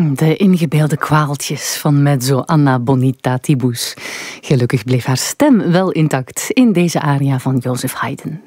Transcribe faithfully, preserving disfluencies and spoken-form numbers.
De ingebeelde kwaaltjes van mezzo Anna Bonitatibus. Gelukkig bleef haar stem wel intact in deze aria van Joseph Haydn.